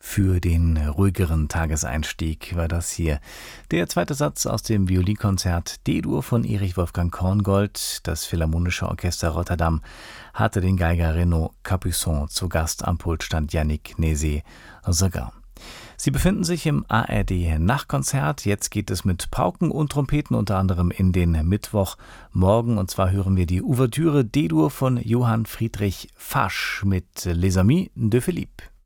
Für den ruhigeren Tageseinstieg war das hier der zweite Satz aus dem Violinkonzert D-Dur von Erich Wolfgang Korngold. Das Philharmonische Orchester Rotterdam hatte den Geiger Renaud Capuçon zu Gast. Am Pult stand Yannick Nézet-Séguin. Sie befinden sich im ARD-Nachtkonzert. Jetzt geht es mit Pauken und Trompeten unter anderem in den Mittwochmorgen. Und zwar hören wir die Ouvertüre D-Dur von Johann Friedrich Fasch mit Les Amis de Philippe.